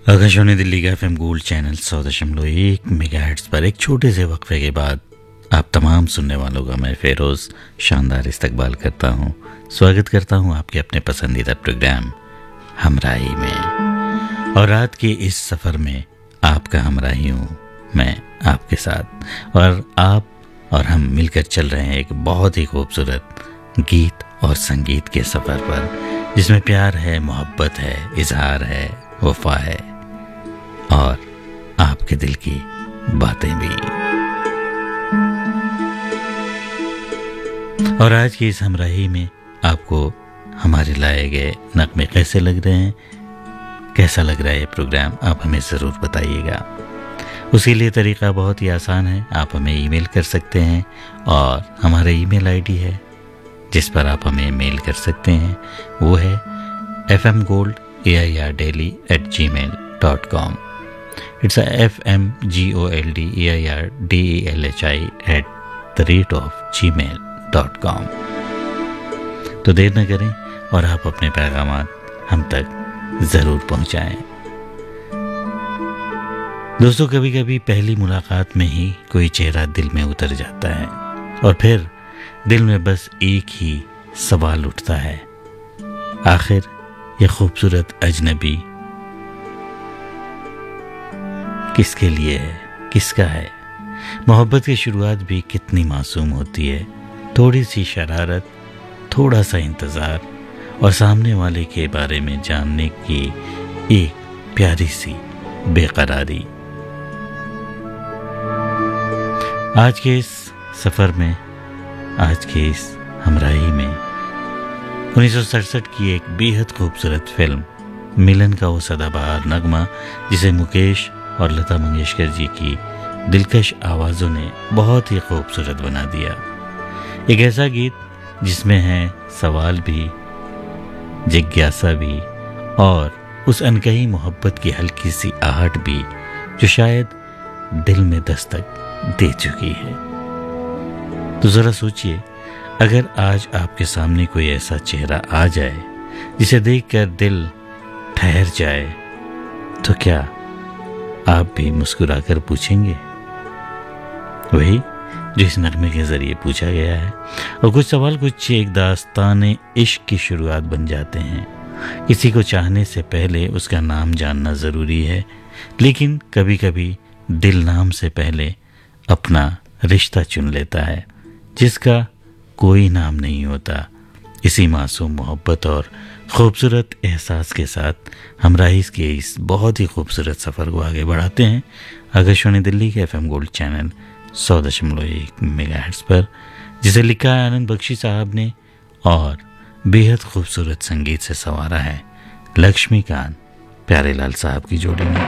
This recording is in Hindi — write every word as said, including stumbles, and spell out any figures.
आकाशवाणी दिल्ली का एफएम गोल्ड चैनल सौ दशमलव एक मेगाहर्ट्ज़ पर एक छोटे से वक्फे के बाद आप तमाम सुनने वालों का मैं फेरोज शानदार इस्तकबाल करता हूँ। स्वागत करता हूँ आपके अपने पसंदीदा प्रोग्राम हमराही में। और रात के इस सफ़र में आपका हमराही हूँ मैं आपके साथ, और आप और हम मिलकर चल रहे हैं एक बहुत ही खूबसूरत गीत और संगीत के सफ़र पर, जिसमें प्यार है, मोहब्बत है, इजहार है, वफा है और आपके दिल की बातें भी। और आज की इस हमराही में आपको हमारे लाए गए नगमे कैसे लग रहे हैं, कैसा लग रहा है ये प्रोग्राम, आप हमें ज़रूर बताइएगा। उसके लिए तरीका बहुत ही आसान है, आप हमें ईमेल कर सकते हैं और हमारा ईमेल आईडी है जिस पर आप हमें मेल कर सकते हैं, वो है F M gold A I R daily eight ji mail dot com. It's F M G O L D A I R D E L H I at the rate of ji mail dot com. तो देर न करें और आप अपने पैगामात हम तक ज़रूर पहुंचाएं। दोस्तों, कभी कभी पहली मुलाकात में ही कोई चेहरा दिल में उतर जाता है और फिर दिल में बस एक ही सवाल उठता है, आखिर ये खूबसूरत अजनबी किसके लिए है, किसका है। मोहब्बत की शुरुआत भी कितनी मासूम होती है, थोड़ी सी शरारत, थोड़ा सा इंतज़ार और सामने वाले के बारे में जानने की एक प्यारी सी बेकरारी। आज के इस सफ़र में, आज के इस हमराही में उन्नीस सौ सड़सठ की एक बेहद खूबसूरत फिल्म मिलन का वो सदाबहार नगमा, जिसे मुकेश और लता मंगेशकर जी की दिलकश आवाज़ों ने बहुत ही खूबसूरत बना दिया। एक ऐसा गीत जिसमें है सवाल भी, जिज्ञासा भी और उस अनकही मोहब्बत की हल्की सी आहट भी जो शायद दिल में दस्तक दे चुकी है। तो ज़रा सोचिए, अगर आज आपके सामने कोई ऐसा चेहरा आ जाए जिसे देखकर दिल ठहर जाए, तो क्या आप भी मुस्कुराकर पूछेंगे? वही जो इस नगमे के ज़रिए पूछा गया है। और कुछ सवाल कुछ एक दास्ताने इश्क की शुरुआत बन जाते हैं। किसी को चाहने से पहले उसका नाम जानना ज़रूरी है, लेकिन कभी कभी दिल नाम से पहले अपना रिश्ता चुन लेता है जिसका कोई नाम नहीं होता। इसी मासूम मोहब्बत और ख़ूबसूरत एहसास के साथ हमराही के इस बहुत ही खूबसूरत सफ़र को आगे बढ़ाते हैं आकाशवाणी दिल्ली के एफएम गोल्ड चैनल सौ दशमलव एक मेगाहर्ट्ज़ पर, जिसे लिखा है आनंद बख्शी साहब ने और बेहद खूबसूरत संगीत से संवारा है लक्ष्मीकांत प्यारेलाल साहब की जोड़ी में।